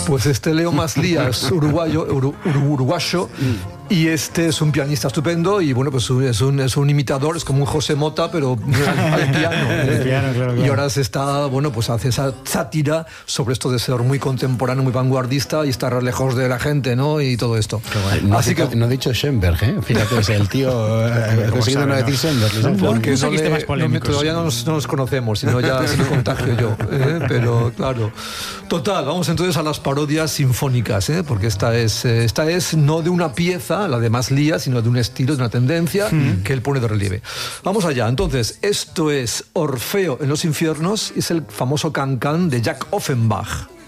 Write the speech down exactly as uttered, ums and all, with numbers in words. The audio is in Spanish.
Pues este Leo Maslia es uruguayo, uru, uruguayo y este es un pianista estupendo y bueno, pues es un, es un imitador, es como un José Mota, pero al, al piano. ¿eh? El piano, claro, claro. Y ahora se está, bueno, pues hace esa sátira sobre esto de ser muy contemporáneo, muy vanguardista y estar lejos de la gente, ¿no? Y todo esto. No, Así que no ha dicho Schoenberg, ¿eh? Fíjate, es el tío ha conseguido no decir Schoenberg. Porque no, no le, más no me, todavía no nos, no nos conocemos, sino ya se lo contagio yo. ¿eh? Pero claro. Total, vamos entonces a las parodias sinfónicas, ¿eh? Porque esta es, esta es no de una pieza, la de Maslia, sino de un estilo, de una tendencia mm. que él pone de relieve. Vamos allá, entonces, esto es Orfeo en los infiernos, es el famoso can-can de Jack Offenbach.